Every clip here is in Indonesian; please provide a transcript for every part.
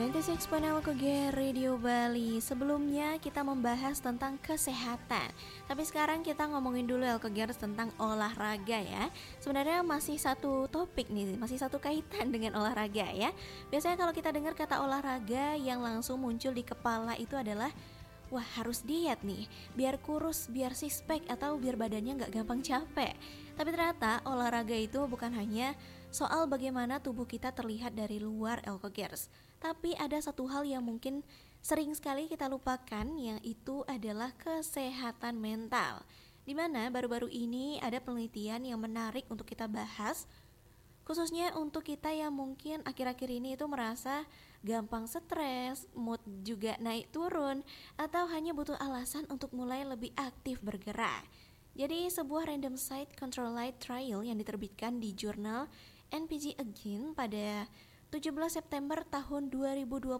96.0 KG Radio Bali. Sebelumnya kita membahas tentang kesehatan, tapi sekarang kita ngomongin dulu LKGers tentang olahraga ya. Sebenarnya masih satu topik nih, masih satu kaitan dengan olahraga ya. Biasanya kalau kita dengar kata olahraga, yang langsung muncul di kepala itu adalah wah, harus diet nih, biar kurus, biar six pack, atau biar badannya gak gampang capek. Tapi ternyata olahraga itu bukan hanya soal bagaimana tubuh kita terlihat dari luar LKGers, tapi ada satu hal yang mungkin sering sekali kita lupakan, yaitu adalah kesehatan mental. Dimana baru-baru ini ada penelitian yang menarik untuk kita bahas, khususnya untuk kita yang mungkin akhir-akhir ini itu merasa gampang stres, mood juga naik turun, atau hanya butuh alasan untuk mulai lebih aktif bergerak. Jadi sebuah randomized controlled trial yang diterbitkan di jurnal NPG Again pada 17 September tahun 2026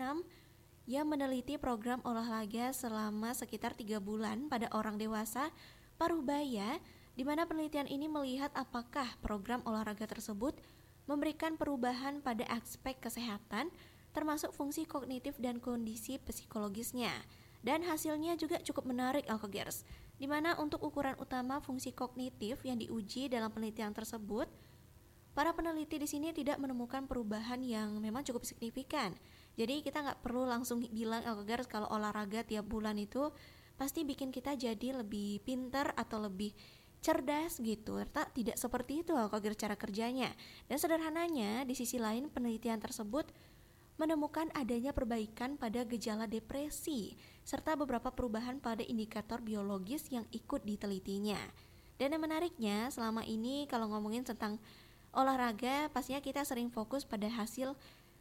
yang meneliti program olahraga selama sekitar 3 bulan pada orang dewasa paruh baya, di mana penelitian ini melihat apakah program olahraga tersebut memberikan perubahan pada aspek kesehatan, termasuk fungsi kognitif dan kondisi psikologisnya. Dan hasilnya juga cukup menarik LKGers, di mana untuk ukuran utama fungsi kognitif yang diuji dalam penelitian tersebut, para peneliti di sini tidak menemukan perubahan yang memang cukup signifikan. Jadi kita nggak perlu langsung bilang LKGers kalau olahraga tiap bulan itu pasti bikin kita jadi lebih pintar atau lebih cerdas gitu. Tidak seperti itu LKGers cara kerjanya. Dan sederhananya, di sisi lain penelitian tersebut menemukan adanya perbaikan pada gejala depresi serta beberapa perubahan pada indikator biologis yang ikut ditelitinya. Dan yang menariknya, selama ini kalau ngomongin tentang olahraga, pastinya kita sering fokus pada hasil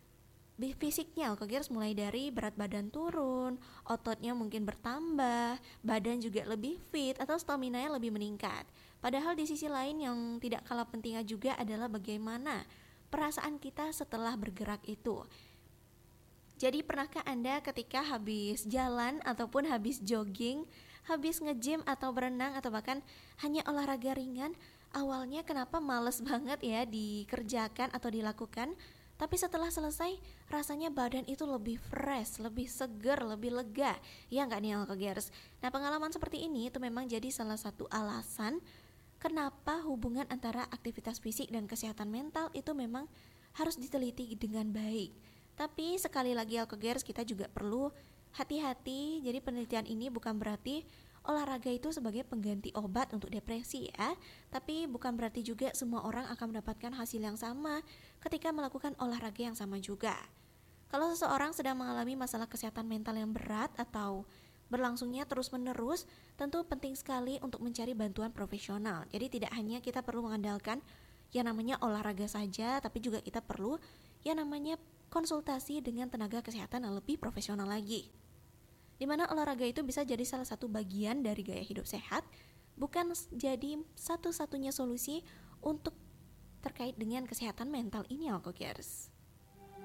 fisiknya LKGers, mulai dari berat badan turun, ototnya mungkin bertambah, badan juga lebih fit, atau stamina-nya lebih meningkat. Padahal di sisi lain yang tidak kalah pentingnya juga adalah bagaimana perasaan kita setelah bergerak itu. Jadi pernahkah Anda ketika habis jalan ataupun habis jogging, habis nge-gym atau berenang atau bahkan hanya olahraga ringan, awalnya kenapa males banget ya dikerjakan atau dilakukan, tapi setelah selesai rasanya badan itu lebih fresh, lebih seger, lebih lega, ya nggak nih LKGers? Nah, pengalaman seperti ini itu memang jadi salah satu alasan kenapa hubungan antara aktivitas fisik dan kesehatan mental itu memang harus diteliti dengan baik. Tapi sekali lagi LKGers, kita juga perlu hati-hati. Jadi penelitian ini bukan berarti olahraga itu sebagai pengganti obat untuk depresi ya. Tapi bukan berarti juga semua orang akan mendapatkan hasil yang sama ketika melakukan olahraga yang sama juga. Kalau seseorang sedang mengalami masalah kesehatan mental yang berat atau berlangsungnya terus-menerus, tentu penting sekali untuk mencari bantuan profesional. Jadi tidak hanya kita perlu mengandalkan yang namanya olahraga saja, tapi juga kita perlu yang namanya konsultasi dengan tenaga kesehatan yang lebih profesional lagi. Dimana olahraga itu bisa jadi salah satu bagian dari gaya hidup sehat, bukan jadi satu-satunya solusi untuk terkait dengan kesehatan mental ini LKGers.